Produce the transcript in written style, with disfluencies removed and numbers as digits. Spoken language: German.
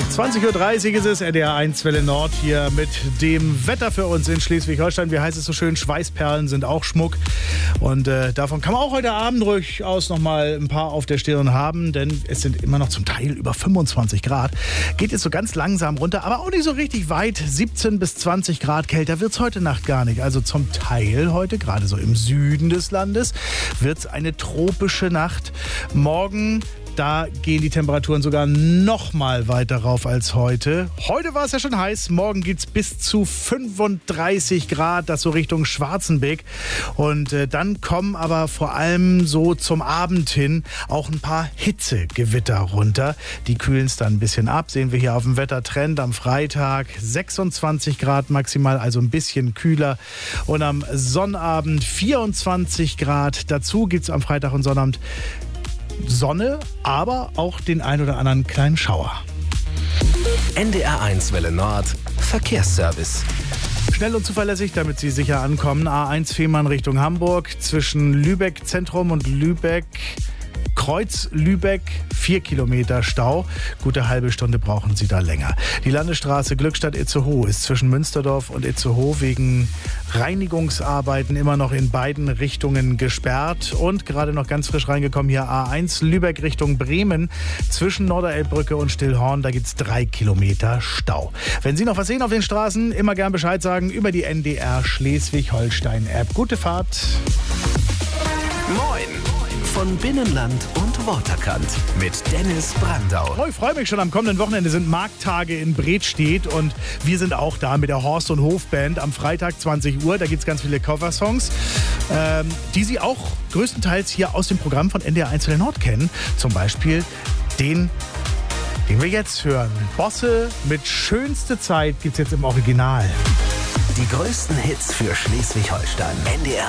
20.30 Uhr ist es, NDR 1 Welle Nord hier mit dem Wetter für uns in Schleswig-Holstein. Wie heißt es so schön, Schweißperlen sind auch Schmuck. Und davon kann man auch heute Abend durchaus noch mal ein paar auf der Stirn haben, denn es sind immer noch zum Teil über 25 Grad. Geht jetzt so ganz langsam runter, aber auch nicht so richtig weit. 17 bis 20 Grad kälter wird es heute Nacht gar nicht. Also zum Teil heute, gerade so im Süden des Landes, wird es eine tropische Nacht. Morgen, da gehen die Temperaturen sogar noch mal weiter rauf als heute. Heute war es ja schon heiß, morgen geht es bis zu 35 Grad, das so Richtung Schwarzenbeck. Und dann kommen aber vor allem so zum Abend hin auch ein paar Hitzegewitter runter. Die kühlen es dann ein bisschen ab, sehen wir hier auf dem Wettertrend am Freitag. 26 Grad maximal, also ein bisschen kühler. Und am Sonnabend 24 Grad. Dazu gibt es am Freitag und Sonnabend Sonne, aber auch den ein oder anderen kleinen Schauer. NDR 1 Welle Nord, Verkehrsservice. Schnell und zuverlässig, damit Sie sicher ankommen. A1 Fehmarn Richtung Hamburg, zwischen Lübeck Zentrum und Lübeck Kreuz Lübeck, 4 Kilometer Stau. Gute halbe Stunde brauchen Sie da länger. Die Landesstraße Glückstadt-Itzehoe ist zwischen Münsterdorf und Itzehoe wegen Reinigungsarbeiten immer noch in beiden Richtungen gesperrt. Und gerade noch ganz frisch reingekommen hier A1 Lübeck Richtung Bremen. Zwischen Norderelbbrücke und Stillhorn, da gibt es 3 Kilometer Stau. Wenn Sie noch was sehen auf den Straßen, immer gern Bescheid sagen über die NDR Schleswig-Holstein-App. Gute Fahrt. Moin! Von Binnenland und Waterkant mit Dennis Brandau. Oh, ich freue mich schon. Am kommenden Wochenende sind Markttage in Bredstedt und wir sind auch da mit der Horst und Hof Band am Freitag 20 Uhr. Da gibt es ganz viele Coversongs, die Sie auch größtenteils hier aus dem Programm von NDR 1 Welle Nord kennen. Zum Beispiel den wir jetzt hören. Bosse mit Schönste Zeit gibt es jetzt im Original. Die größten Hits für Schleswig-Holstein. NDR